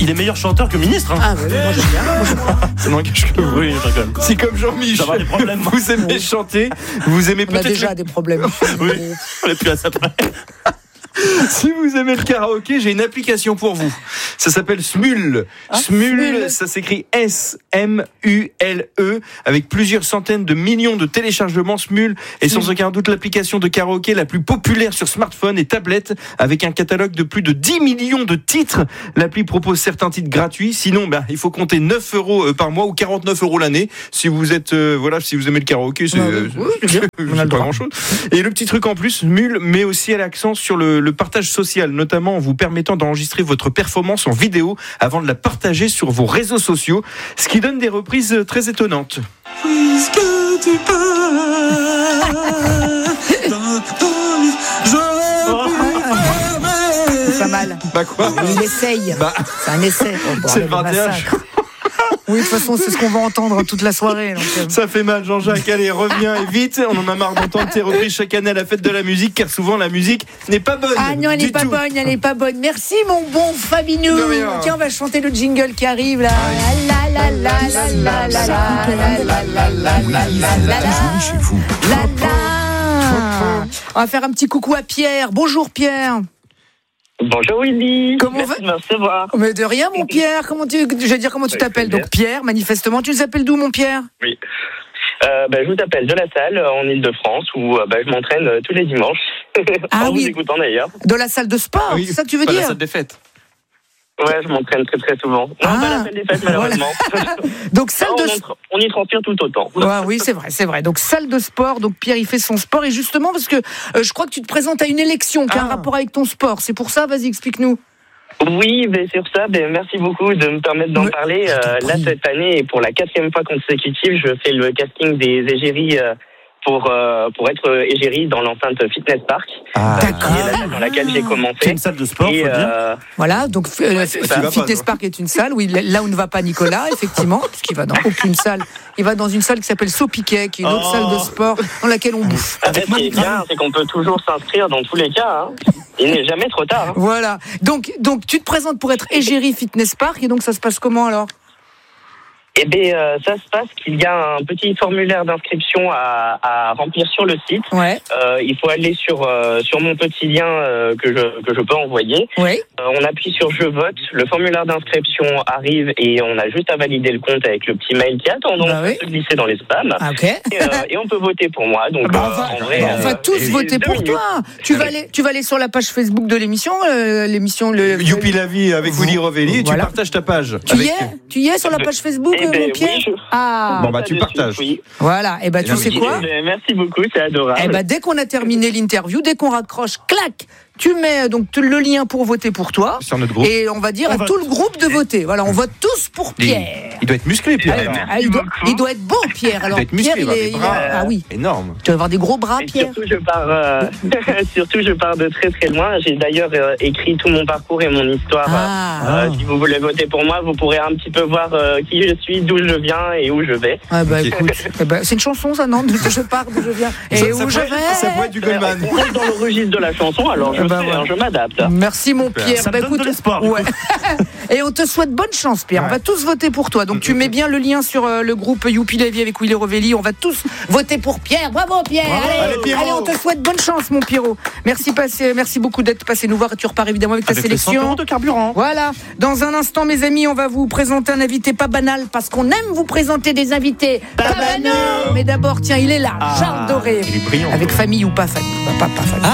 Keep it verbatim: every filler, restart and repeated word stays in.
il est meilleur chanteur que ministre. Hein. Ah, bah, moi j'aime bien. Ça n'engage que vous. Oui, je rigole. Si comme Jean-Mich, Ça va, des problèmes. vous aimez chanter, vous aimez On a peut-être déjà le... des problèmes. Oui, on est plus à ça près. Si vous aimez le karaoké, j'ai une application pour vous. Ça s'appelle Smule. Ah, Smule, Smule. ça s'écrit S M U L E, avec plusieurs centaines de millions de téléchargements. Smule est sans aucun doute l'application de karaoké la plus populaire sur smartphone et tablette, avec un catalogue de plus de dix millions de titres. L'appli propose certains titres gratuits, sinon ben, il faut compter neuf euros par mois ou quarante-neuf euros l'année. Si vous êtes, euh, voilà, si vous aimez le karaoké, c'est, Bah, euh, oui, c'est bien. c'est On a le pas droit. grand chose. Et le petit truc en plus, Smule met aussi à l'accent sur le, le partage social, notamment en vous permettant d'enregistrer votre performance en vidéo avant de la partager sur vos réseaux sociaux, ce qui donne des reprises très étonnantes. Puisque tu pars, C'est pas mal. Bah quoi Il essaye. Bah, C'est un essai. Oh, c'est le bordel de vingt et un. massacre. Oui, de toute façon, c'est ce qu'on va entendre toute la soirée. Donc, euh, Ça fait mal, Jean-Jacques. Allez, reviens et vite. On en a marre d'entendre tes reprises chaque année à la fête de la musique, car souvent la musique n'est pas bonne. Ah non, elle du n'est pas tout. bonne, elle n'est pas bonne. Merci mon bon Fabinou. De rien. Tiens, on va chanter le jingle qui arrive là. La la la la la la la la la la la la la la chez vous. la la. On va faire un petit coucou à Pierre. Bonjour Pierre. Bonjour Willy. Comment Merci va- de me recevoir. Mais de rien mon Pierre. Comment tu, je vais dire comment tu Ouais, t'appelles très donc Pierre. Manifestement, tu nous appelles d'où mon Pierre? Oui. Euh, bah, je vous appelle de la salle euh, en Ile-de-France où euh, bah, je m'entraîne euh, tous les dimanches. Ah en oui. vous écoutant d'ailleurs. De la salle de sport. Oui, C'est ça que tu veux pas la dire? salle des fêtes. Ouais, je m'entraîne très très souvent. Non, Ah. pas la salle des fêtes malheureusement. Donc salle Non, de on, sport. entre- on y transpire tout autant. Ouais, oui, c'est vrai, c'est vrai. Donc salle de sport, donc Pierre il fait son sport et justement parce que euh, je crois que tu te présentes à une élection qui a un Ah. rapport avec ton sport. C'est pour ça, vas-y explique-nous. Oui, mais sur ça, ben, merci beaucoup de me permettre d'en Mais- parler. Euh, là, cette année, et pour la quatrième fois consécutive, je fais le casting des égéries euh, pour, euh, pour être égérie dans l'enceinte Fitness Park, Ah, qui est la salle dans laquelle j'ai C'est commencé. une salle de sport, faut Et, le dire. euh, Voilà, donc euh, Ouais, c'est ça. F- Fitness Park est une salle, oui, là où ne va pas Nicolas, effectivement, puisqu'il va dans aucune salle. Il va dans une salle qui s'appelle Sopiquet, qui est une autre Oh. salle de sport dans laquelle on bouffe. En fait, ce qui est bien, c'est qu'on peut toujours s'inscrire dans tous les cas. Hein. Il n'est jamais trop tard. Hein. Voilà. Donc, donc tu te présentes pour être égérie Fitness Park et donc ça se passe comment alors? Eh bien, euh, ça se passe qu'il y a un petit formulaire d'inscription à, à remplir sur le site. Ouais, Euh, il faut aller sur euh, sur mon petit lien euh, que je que je peux envoyer. ouais. Euh, on appuie sur je vote. Le formulaire d'inscription arrive et on a juste à valider le compte avec le petit mail qui attend donc Bah oui. de se glisser dans les spams. Ah, ok. Et, euh, et on peut voter pour moi. Donc Bah, on euh, va, en vrai, bah, on va euh, tous et- voter deux pour minutes. toi. Tu vas aller, tu vas aller sur la page Facebook de l'émission, euh, l'émission le. Youpi la vie avec Vous- Willy Rovelli. voilà. Tu partages ta page. Tu y avec- es Tu y es sur la page Facebook, Eh euh, ben, mon Pierre oui, je- Ah, Bon, bah, tu Pas dessus, partages. Oui. voilà. Et ben, tu non, sais mais- quoi Eh ben, merci beaucoup, c'est adorable. Eh ben, dès qu'on a terminé l'interview, dès qu'on raccroche, clac, tu mets donc t- le lien pour voter pour toi. Sur notre groupe. Et on va dire On à va tout le groupe de voter. Voilà, on vote tous pour Il, Pierre. il doit être musclé, Pierre. Allez, alors. merci Ah, il, doit, beaucoup. il doit être beau, Pierre. Alors, doit être musclé, Pierre, il il va est. avoir des il bras. a- ah oui, Énorme. tu vas avoir des gros bras, Et Pierre. surtout, je pars, euh, surtout, je pars de très très loin. J'ai d'ailleurs euh, écrit tout mon parcours et mon histoire. Ah, Euh, si vous voulez voter pour moi, vous pourrez un petit peu voir euh, qui je suis, d'où je viens et où je vais. ah bah Ok. écoute, eh ben, c'est une chanson, ça, non? D'où je pars, d'où je viens. Et Ça- où ça je pourrait- vais. Ça pourrait être du Goldman. On reste dans le registre de la chanson, alors je Eh ben sais, voilà. hein, je m'adapte. Merci, mon Pierre. Ça me Bah, donne de écoute, l'espoir, du ouais. Et on te souhaite bonne chance, Pierre. On va tous voter pour toi. Donc, tu mets bien le lien sur euh, le groupe Youpi la vie avec Willy Rovelli. On va tous voter pour Pierre. Bravo, Pierre. Bravo. Allez, Allez, Pierrot. allez, on te souhaite bonne chance, mon Pierrot. Merci, passé, merci beaucoup d'être passé nous voir. Et tu repars évidemment avec ta Avec les cent sélection. euros de carburant. Voilà. Dans un instant, mes amis, on va vous présenter un invité pas banal parce qu'on aime vous présenter des invités pas banaux. Mais d'abord, tiens, il est là, Ah, Charles Doré. il est brillant. Avec famille ou pas famille. Bah, pas, pas famille.